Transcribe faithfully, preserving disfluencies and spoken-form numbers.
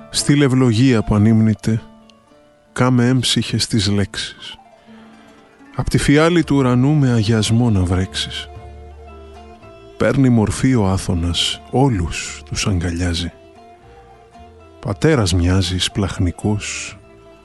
Στείλε ευλογία που ανήμνηται, κάμε έμψυχες τις λέξεις. Απ' τη φιάλη του ουρανού με αγιασμό να βρέξεις. Παίρνει μορφή ο Άθωνας, όλους τους αγκαλιάζει. Πατέρας μοιάζει σπλαχνικός